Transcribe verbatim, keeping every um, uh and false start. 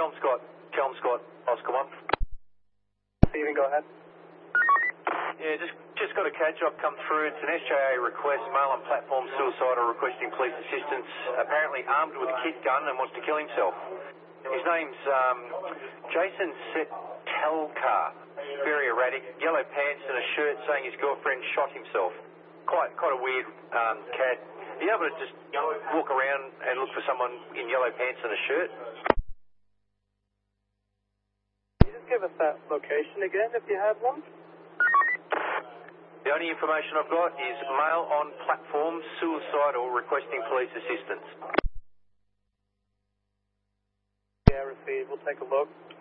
Chelmscott, Chelmscott, Oscar one. Stephen, go ahead. Yeah, just just got a catch up come through. It's an S J A request, male on platform suicidal, requesting police assistance. Apparently armed with a kit gun and wants to kill himself. His name's um, Jason Setelka. Very erratic, yellow pants and a shirt saying his girlfriend shot himself. Quite quite a weird um, cat. Are you able to just walk around and look for someone in yellow pants and a shirt? Can you just give us that location again if you have one? The only information I've got is male on platform, suicidal, requesting police assistance. Yeah, received. We'll take a look.